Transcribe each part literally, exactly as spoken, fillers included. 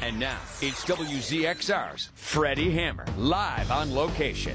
And now, it's W Z X R's Freddie Hammer, live on location.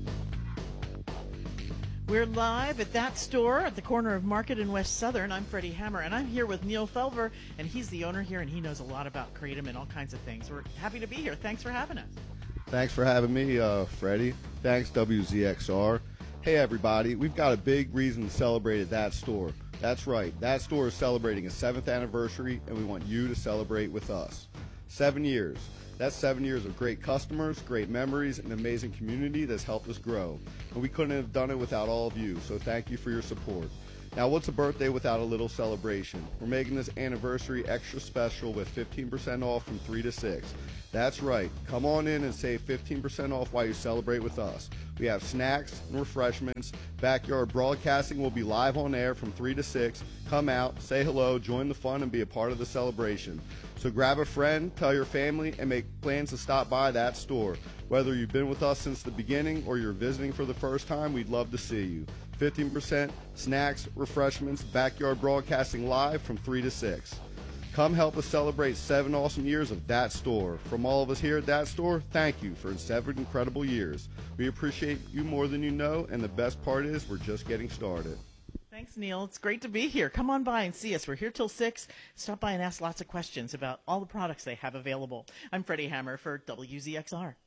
We're live at that store at the corner of Market and West Southern. I'm Freddie Hammer, and I'm here with Neil Felver, and he's the owner here, and he knows a lot about Kratom and all kinds of things. We're happy to be here. Thanks for having us. Thanks for having me, uh, Freddie. Thanks, W Z X R. Hey, everybody. We've got a big reason to celebrate at that store. That's right. That store is celebrating its seventh anniversary, and we want you to celebrate with us. Seven years. That's seven years of great customers, great memories, and an amazing community that's helped us grow. And we couldn't have done it without all of you, so thank you for your support. Now, what's a birthday without a little celebration? We're making this anniversary extra special with fifteen percent off from three to six. That's right. Come on in and save fifteen percent off while you celebrate with us. We have snacks and refreshments. Backyard Broadcasting will be live on air from three to six. Come out, say hello, join the fun, and be a part of the celebration. So grab a friend, tell your family, and make plans to stop by that store. Whether you've been with us since the beginning or you're visiting for the first time, we'd love to see you. fifteen percent, snacks, refreshments, Backyard Broadcasting live from three to six. Come help us celebrate seven awesome years of That Store. From all of us here at That Store, thank you for seven incredible years. We appreciate you more than you know, and the best part is we're just getting started. Thanks, Neil. It's great to be here. Come on by and see us. We're here till six. Stop by and ask lots of questions about all the products they have available. I'm Freddie Hammer for W Z X R.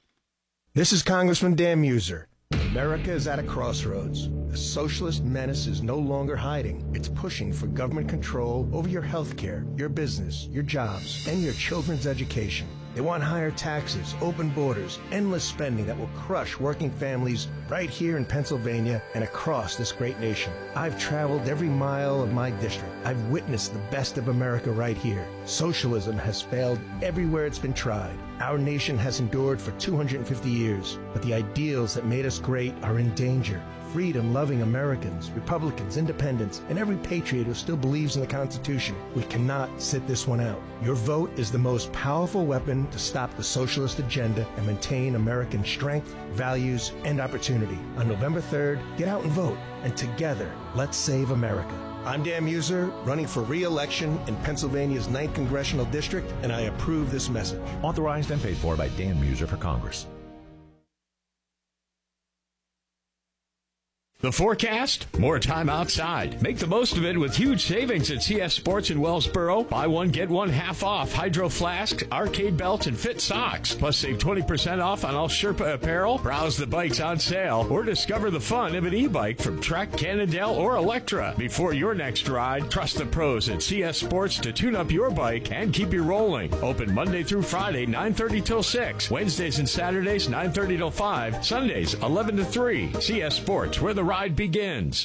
This is Congressman Dan Muser. America is at a crossroads. The socialist menace is no longer hiding. It's pushing for government control over your health care, your business, your jobs, and your children's education. They want higher taxes, open borders, endless spending that will crush working families right here in Pennsylvania and across this great nation. I've traveled every mile of my district. I've witnessed the best of America right here. Socialism has failed everywhere it's been tried. Our nation has endured for two hundred fifty years, but the ideals that made us great are in danger. Freedom-loving Americans, Republicans, Independents, and every patriot who still believes in the Constitution. We cannot sit this one out. Your vote is the most powerful weapon to stop the socialist agenda and maintain American strength, values, and opportunity. On November third, get out and vote, and together, let's save America. I'm Dan Muser, running for re-election in Pennsylvania's ninth Congressional District, and I approve this message. Authorized and paid for by Dan Muser for Congress. The forecast? More time outside. Make the most of it with huge savings at C S Sports in Wellsboro. Buy one, get one half off Hydro Flask, arcade belts, and fit socks. Plus save twenty percent off on all Sherpa apparel. Browse the bikes on sale or discover the fun of an e-bike from Trek, Cannondale, or Electra. Before your next ride, trust the pros at C S Sports to tune up your bike and keep you rolling. Open Monday through Friday, nine thirty till six. Wednesdays and Saturdays, nine thirty till five. Sundays, eleven to three. C S Sports, where the ride begins.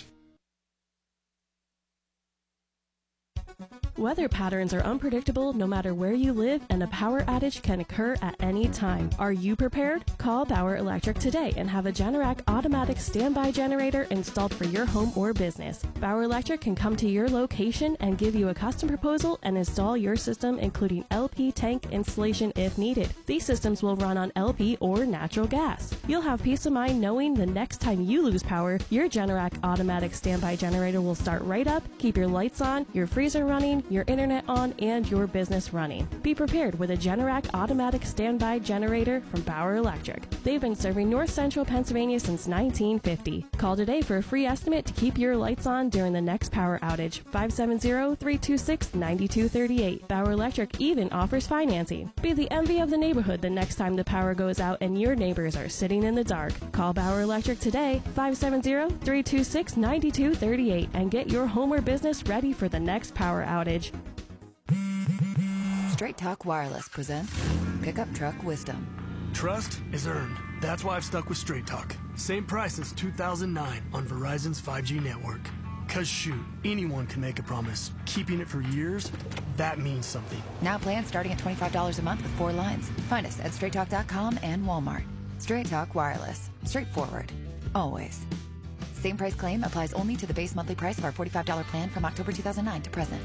Weather patterns are unpredictable no matter where you live, and a power outage can occur at any time. Are you prepared? Call Bauer Electric today and have a Generac automatic standby generator installed for your home or business. Bauer Electric can come to your location and give you a custom proposal and install your system, including L P tank installation if needed. These systems will run on L P or natural gas. You'll have peace of mind knowing the next time you lose power, your Generac automatic standby generator will start right up, keep your lights on, your freezer running, your internet on, and your business running. Be prepared with a Generac automatic standby generator from Bauer Electric. They've been serving North Central Pennsylvania since nineteen fifty. Call today for a free estimate to keep your lights on during the next power outage. five seven zero, three two six, nine two three eight. Bauer Electric even offers financing. Be the envy of the neighborhood the next time the power goes out and your neighbors are sitting in the dark. Call Bauer Electric today, five seven zero, three two six, nine two three eight, and get your home or business ready for the next power outage. Straight Talk Wireless presents Pickup Truck Wisdom. Trust is earned. That's why I've stuck with Straight Talk. Same price since two thousand nine on Verizon's five G network. Cause shoot, anyone can make a promise. Keeping it for years, that means something. Now plans starting at twenty-five dollars a month with four lines. Find us at straight talk dot com and Walmart. Straight Talk Wireless. Straightforward. Always. Same price claim applies only to the base monthly price of our forty-five dollars plan from October two thousand nine to present.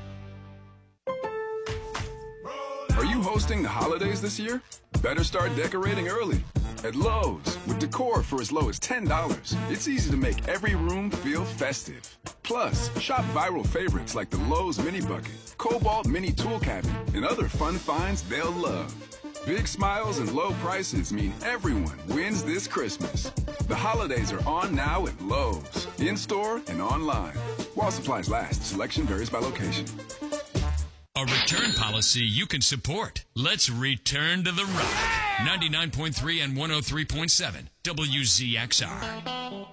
Are you hosting the holidays this year? Better start decorating early. At Lowe's, with decor for as low as ten dollars, it's easy to make every room feel festive. Plus, shop viral favorites like the Lowe's Mini Bucket, Cobalt Mini Tool Cabinet, and other fun finds they'll love. Big smiles and low prices mean everyone wins this Christmas. The holidays are on now at Lowe's, in-store and online. While supplies last, selection varies by location. A return policy you can support. Let's return to the rock. ninety-nine point three and one oh three point seven W Z X R.